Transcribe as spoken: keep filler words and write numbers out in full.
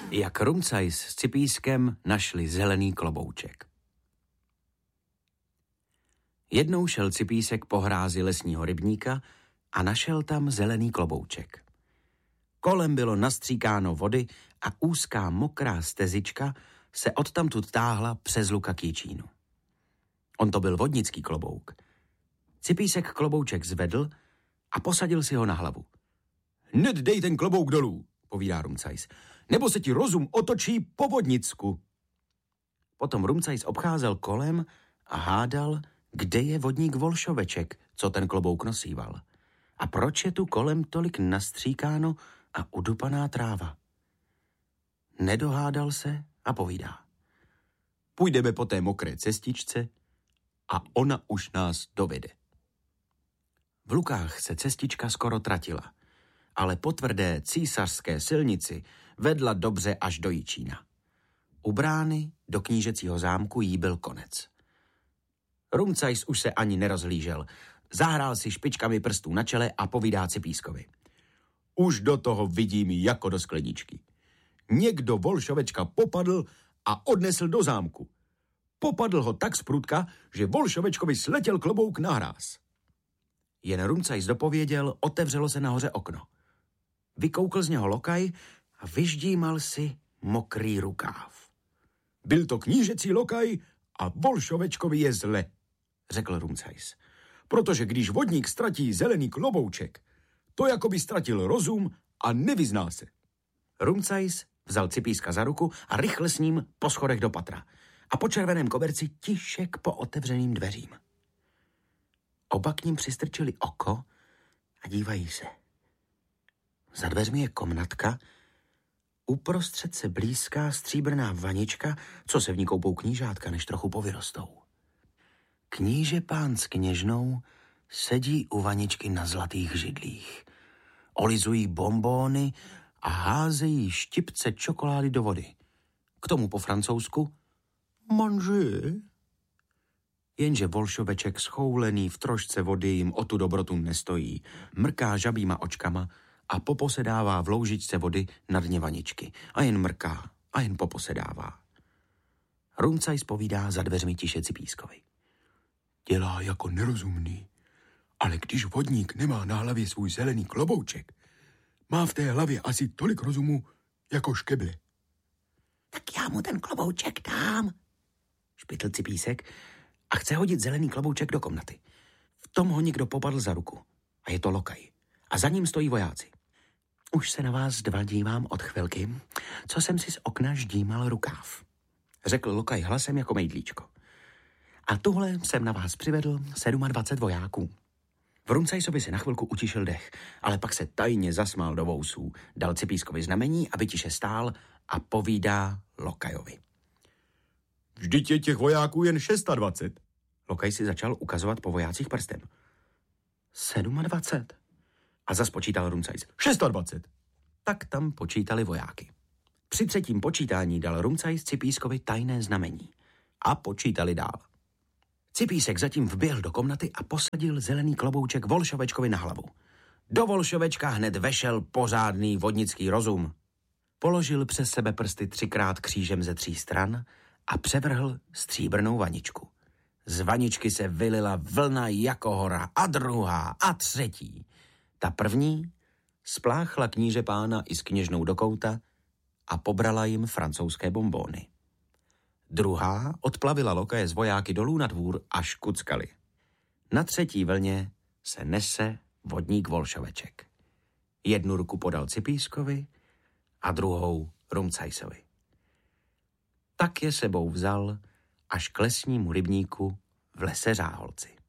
Jak Rumcajs s Cipískem našli zelený klobouček. Jednou šel Cipísek po hrázi lesního rybníka a našel tam zelený klobouček. Kolem bylo nastříkáno vody a úzká mokrá stezička se odtamtud táhla přes luka k Jičínu. On to byl vodnický klobouk. Cipísek klobouček zvedl a posadil si ho na hlavu. Hned dej ten klobouk dolů, povídá Rumcajs, nebo se ti rozum otočí po vodnicku. Potom Rumcajs obcházel kolem a hádal, kde je vodník Volšoveček, co ten klobouk nosíval. A proč je tu kolem tolik nastříkáno a udupaná tráva. Nedohádal se a povídá. Půjdeme po té mokré cestičce a ona už nás dovede. V lukách se cestička skoro tratila, ale po tvrdé císařské silnici vedla dobře až do Jičína. U brány do knížecího zámku jí byl konec. Rumcajs už se ani nerozhlížel. Zahrál si špičkami prstů na čele a povídá Cipískovi. Už do toho vidím jako do skleničky. Někdo Volšovečka popadl a odnesl do zámku. Popadl ho tak zprudka, že Volšovečkovi sletěl klobouk na hráz. Jen Rumcajs dopověděl, otevřelo se nahoře okno. Vykoukl z něho lokaj a vyždímal si mokrý rukáv. Byl to knížecí lokaj a Volšovečkovi je zle, řekl Rumcajs. Protože když vodník ztratí zelený klobouček, to jako by ztratil rozum a nevyzná se. Rumcajs vzal Cipíska za ruku a rychle s ním po schodech do patra a po červeném koberci tišek po otevřeným dveřím. Oba k ním přistrčili oko a dívají se. Za dveřmi je komnatka, uprostřed se blízká stříbrná vanička, co se v ní koupou knížátka, než trochu povyrostou. Kníže pán s kněžnou sedí u vaničky na zlatých židlích. Olizují bonbóny a házejí štipce čokolády do vody. K tomu po francouzsku manger. Jenže Volšoveček schoulený v trošce vody jim o tu dobrotu nestojí. Mrká žabýma očkama a poposedává v loužičce vody na dně vaničky. A jen mrká a jen poposedává. Rumcajs povídá za dveřmi tiše Cipískovi. Dělá jako nerozumný, ale když vodník nemá na hlavě svůj zelený klobouček, má v té hlavě asi tolik rozumu jako škeble. Tak já mu ten klobouček dám, špitl Cipísek a chce hodit zelený klobouček do komnaty. V tom ho někdo popadl za ruku a je to lokaj. A za ním stojí vojáci. Už se na vás dva dívám od chvilky, co jsem si z okna ždímal rukáv, řekl lokaj hlasem jako mejdlíčko. A tuhle jsem na vás přivedl dvacet sedm vojáků. V Rumcajsovi si na chvilku utišil dech, ale pak se tajně zasmál do vousů, dal Cipískovi znamení, aby tiše stál a povídá lokajovi. Vždyť je těch vojáků jen dvacet šest. Lokaj si začal ukazovat po vojácích prstem. dvacet sedm. A zas počítal Rumcajs. dvacet šest. Tak tam počítali vojáky. Při třetím počítání dal Rumcajs Cipískovi tajné znamení. A počítali dál. Cipísek zatím vběhl do komnaty a posadil zelený klobouček Volšovečkovi na hlavu. Do Volšovečka hned vešel pořádný vodnický rozum. Položil přes sebe prsty třikrát křížem ze tří stran a převrhl stříbrnou vaničku. Z vaničky se vylila vlna jako hora a druhá a třetí. Ta první spláchla kníže pána i s kněžnou do kouta a pobrala jim francouzské bonbóny. Druhá odplavila lokaje z vojáky dolů na dvůr až kuckali. Na třetí vlně se nese vodník Volšoveček. Jednu ruku podal Cipískovi a druhou Rumcajsovi. Tak je sebou vzal až k lesnímu rybníku v lese Řáholci.